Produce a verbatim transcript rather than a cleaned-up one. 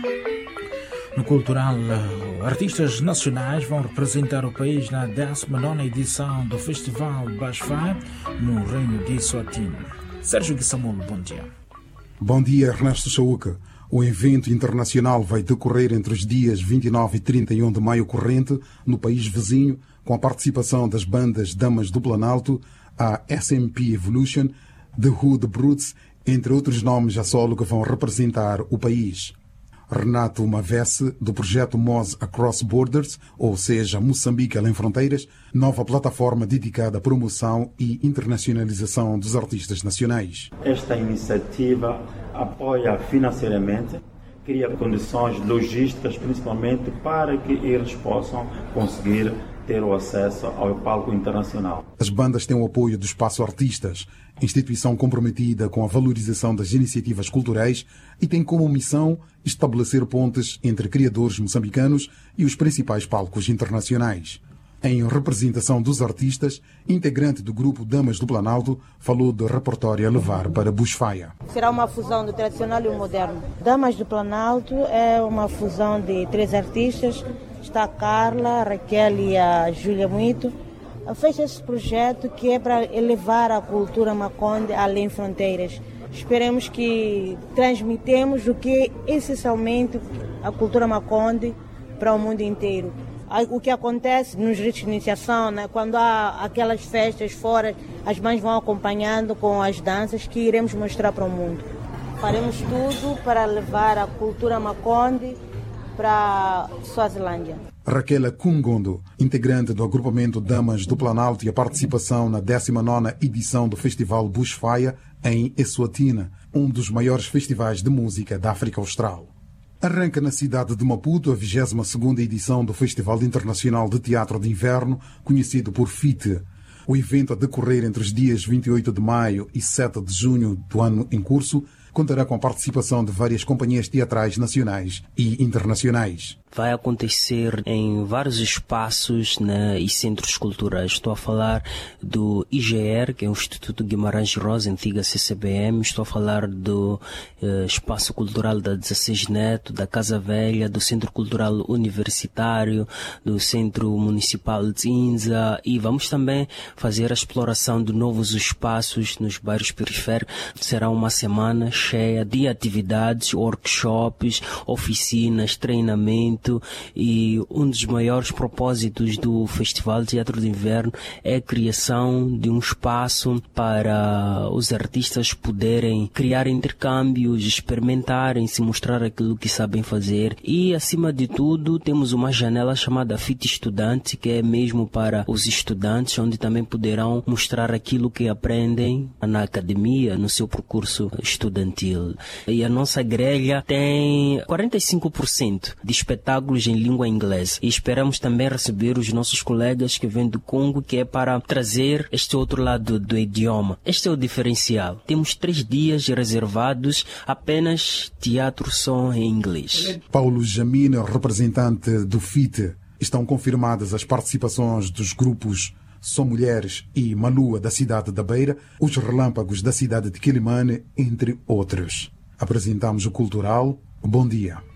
No Cultural, artistas nacionais vão representar o país na décima nona edição do Festival Bushfire no Reino de Eswatini. Sérgio Guissamulo, bom dia. Bom dia, Ernesto Chauca. O evento internacional vai decorrer entre os dias vinte e nove e trinta e um de maio corrente, no país vizinho, com a participação das bandas Damas do Planalto, a S M P Evolution, The Hood Brutes, entre outros nomes a solo que vão representar o país. Renato Mavesse, do projeto Moz Across Borders, ou seja, Moçambique Além Fronteiras, nova plataforma dedicada à promoção e internacionalização dos artistas nacionais. Esta iniciativa apoia financeiramente, cria condições logísticas, principalmente para que eles possam conseguir ter o acesso ao palco internacional. As bandas têm o apoio do Espaço Artistas, instituição comprometida com a valorização das iniciativas culturais e tem como missão estabelecer pontes entre criadores moçambicanos e os principais palcos internacionais. Em representação dos artistas, integrante do grupo Damas do Planalto falou do repertório a levar para Bushfire. Será uma fusão do tradicional e o moderno. Damas do Planalto é uma fusão de três artistas. Está a Carla, a Raquel e a Júlia Muito. Fez esse projeto que é para elevar a cultura Makonde além fronteiras. Esperemos que transmitamos o que é essencialmente a cultura Makonde para o mundo inteiro. O que acontece nos ritos de iniciação, né? Quando há aquelas festas fora, as mães vão acompanhando com as danças que iremos mostrar para o mundo. Faremos tudo para levar a cultura Makonde para Suazilândia. Raquel Kungondo, integrante do agrupamento Damas do Planalto e a participação na décima nona edição do Festival Bushfire em Eswatini, um dos maiores festivais de música da África Austral. Arranca na cidade de Maputo a vigésima segunda edição do Festival Internacional de Teatro de Inverno, conhecido por F I T. O evento a decorrer entre os dias vinte e oito de maio e sete de junho do ano em curso contará com a participação de várias companhias teatrais nacionais e internacionais. Vai acontecer em vários espaços, né, e centros culturais. Estou a falar do I G R, que é o Instituto Guimarães Rosa, antiga C C B M. Estou a falar do eh, Espaço Cultural da dezesseis Neto, da Casa Velha, do Centro Cultural Universitário, do Centro Municipal de Inza. E vamos também fazer a exploração de novos espaços nos bairros periféricos. Será uma semana cheia de atividades, workshops, oficinas, treinamento. E um dos maiores propósitos do Festival Teatro de Inverno é a criação de um espaço para os artistas poderem criar intercâmbios, experimentarem, se mostrar aquilo que sabem fazer. E, acima de tudo, temos uma janela chamada F I T Estudante, que é mesmo para os estudantes, onde também poderão mostrar aquilo que aprendem na academia, no seu percurso estudantil. E a nossa grelha tem quarenta e cinco por cento de espetáculos em língua inglesa. E esperamos também receber os nossos colegas que vêm do Congo, que é para trazer este outro lado do idioma. Este é o diferencial. Temos três dias reservados apenas teatro som em inglês. Paulo Jamina, representante do F I T. Estão confirmadas as participações dos grupos Só Mulheres e Malua da cidade da Beira, os Relâmpagos da cidade de Quilimane, entre outros. Apresentamos o Cultural. Bom dia.